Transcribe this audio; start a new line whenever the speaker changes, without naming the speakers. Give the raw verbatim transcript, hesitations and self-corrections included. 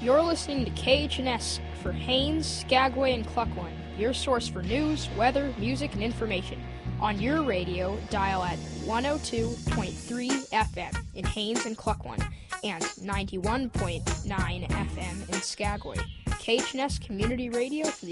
You're listening to K H N S for Haines, Skagway, and Cluckwan, your source for news, weather, music, and information. On your radio, dial at one oh two point three F M in Haines and Cluckwan and ninety-one point nine F M in Skagway. K H N S Community Radio for the